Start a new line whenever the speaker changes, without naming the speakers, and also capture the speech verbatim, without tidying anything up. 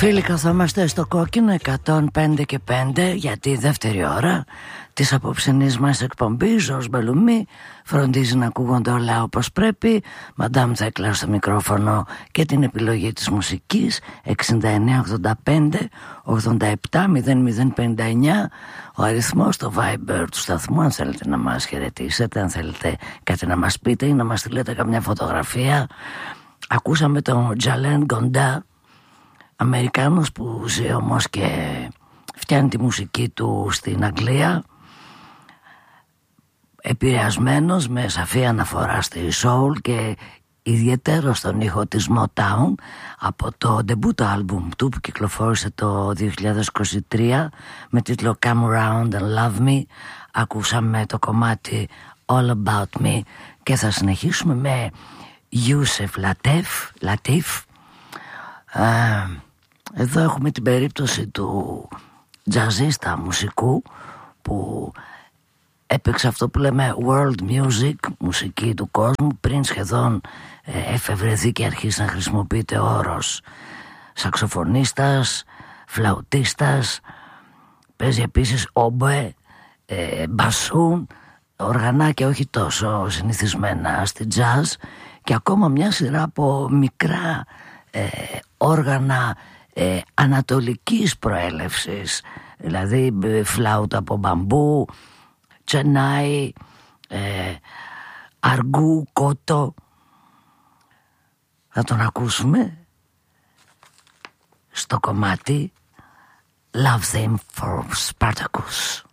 Φίλοι, καθόμαστε στο κόκκινο εκατόν πέντε και πέντε για τη δεύτερη ώρα της απόψινής μας εκπομπής. Ζορς Μπελουμί φροντίζει να ακούγονται όλα όπως πρέπει. Μαντάμ Θέκλα στο μικρόφωνο και την επιλογή της μουσικής. Εξήντα εννέα ογδόντα πέντε ογδόντα επτά μηδέν μηδέν πενήντα εννέα ο αριθμός στο Viber του σταθμού, αν θέλετε να μας χαιρετήσετε, αν θέλετε κάτι να μας πείτε ή να μας στείλετε καμιά φωτογραφία. Ακούσαμε τον Τζαλέν Γκοντά, Αμερικάνος που ζει όμως και φτιάχνει τη μουσική του στην Αγγλία, επηρεασμένος με σαφή αναφορά στη soul και ιδιαίτερο στον ήχο της Motown από το ντεμπούτο άλμπουμ του που κυκλοφόρησε το δύο χιλιάδες είκοσι τρία με τίτλο Come Around and Love Me. Ακούσαμε το κομμάτι All About Me και θα συνεχίσουμε με Yusef Lateef, Lateef. Uh, εδώ έχουμε την περίπτωση του τζαζίστα μουσικού που έπαιξε αυτό που λέμε world music, μουσική του κόσμου, πριν σχεδόν ε, εφευρεθεί και αρχίσει να χρησιμοποιείται ο όρος σαξοφωνίστας, φλαουτίστας. Παίζει επίσης όμπε, ε, μπασούν, οργανάκια όχι τόσο συνηθισμένα στη jazz και ακόμα μια σειρά από μικρά ε, όργανα ε, ανατολικής προέλευσης, δηλαδή ε, φλάουτα από μπαμπού, τσενάι, ε, αργού, κότο. Θα τον ακούσουμε στο κομμάτι Love Theme for Spartacus.